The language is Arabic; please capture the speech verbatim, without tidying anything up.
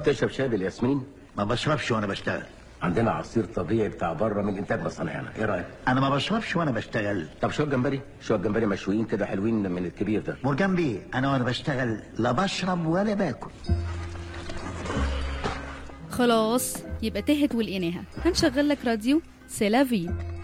بتشرب شاي بالياسمين؟ ما بشربش وانا بشتغل. عندنا عصير طبيعي بتاع بره من انتاج مصانعنا، ايه رايك؟ انا ما بشربش وانا بشتغل. طب شويه جمبري، شويه جمبري مشويين كده حلوين من الكبير ده. مرجان بيه، انا وانا بشتغل لا بشرب ولا باكل. خلاص يبقى تهت ولقيناها. هنشغل لك راديو سيلافي.